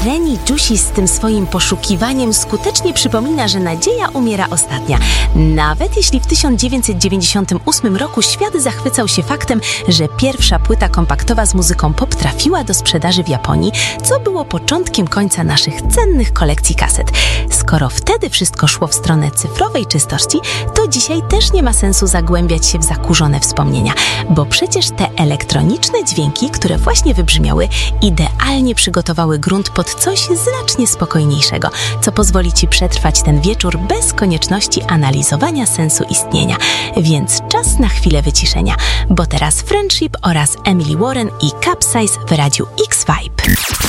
Reni Jusi z tym swoim poszukiwaniem skutecznie przypomina, że nadzieja umiera ostatnia. Nawet jeśli w 1998 roku świat zachwycał się faktem, że pierwsza płyta kompaktowa z muzyką pop trafiła do sprzedaży w Japonii, co było początkiem końca naszych cennych kolekcji kaset. Skoro wtedy wszystko szło w stronę cyfrowej czystości, to dzisiaj też nie ma sensu zagłębiać się w zakurzone wspomnienia, bo przecież te elektroniczne dźwięki, które właśnie wybrzmiały, idealnie przygotowały grunt pod coś znacznie spokojniejszego, co pozwoli Ci przetrwać ten wieczór bez konieczności analizowania sensu istnienia. Więc czas na chwilę wyciszenia, bo teraz Friendship oraz Emily Warren i Capsize w Radiu X-Vibe.